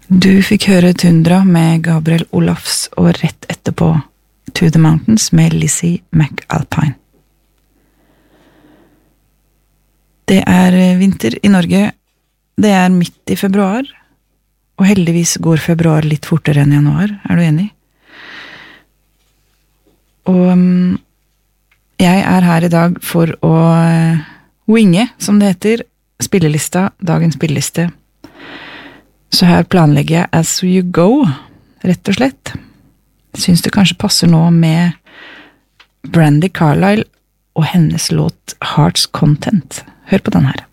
Du fikk høre Tundra med Gabriel Olafs og rett etterpå To the Mountains med Lizzie McAlpine. Det er vinter i Norge, det er midt i februar, og heldigvis går februar litt fortere enn januar, er du enig? Og jeg er her i dag for å winge, som det heter, spillelista, dagens spilleliste. Så her planlegger jeg as you go, rett og slett. Syns det kanskje passer nå med Brandi Carlile og hennes låt Heart's Content. Hør på den her.